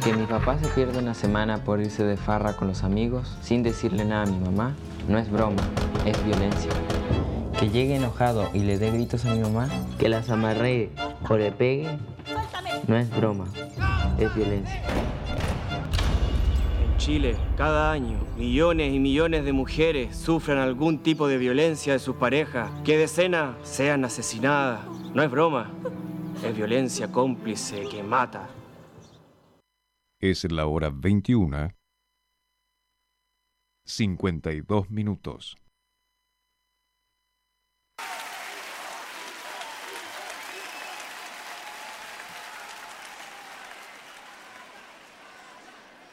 Que mi papá se pierda una semana por irse de farra con los amigos sin decirle nada a mi mamá no es broma, es violencia. Que llegue enojado y le dé gritos a mi mamá, que las amarree o le pegue, no es broma, es violencia. En Chile, cada año, millones y millones de mujeres sufren algún tipo de violencia de sus parejas, que decenas sean asesinadas. No es broma, es violencia cómplice que mata. Es la hora 21:52.